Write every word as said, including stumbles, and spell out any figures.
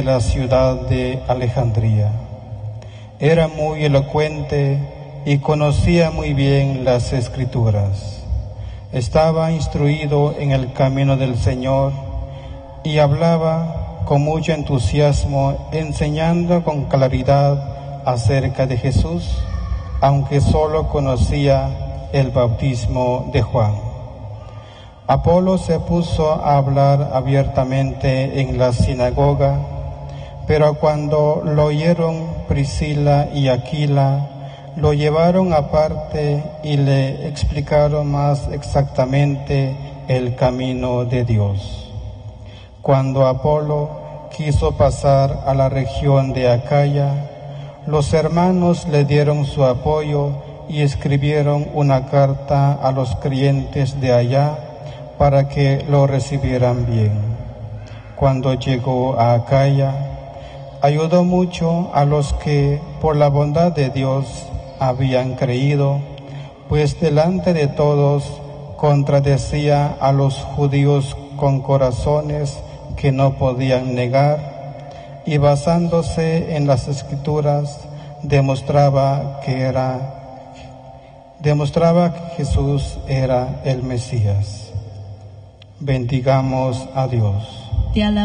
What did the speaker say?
de la ciudad de Alejandría. Era muy elocuente y conocía muy bien las Escrituras. Estaba instruido en el camino del Señor y hablaba con mucho entusiasmo, enseñando con claridad acerca de Jesús, aunque solo conocía el bautismo de Juan. Apolo se puso a hablar abiertamente en la sinagoga, pero cuando lo oyeron Priscila y Aquila, lo llevaron aparte y le explicaron más exactamente el camino de Dios. Cuando Apolo quiso pasar a la región de Acaya, los hermanos le dieron su apoyo y escribieron una carta a los creyentes de allá para que lo recibieran bien. Cuando llegó a Acaya, ayudó mucho a los que por la bondad de Dios habían creído, pues delante de todos contradecía a los judíos con corazones que no podían negar, y basándose en las Escrituras demostraba que era demostraba que Jesús era el Mesías. Bendigamos a Dios. Te alabamos.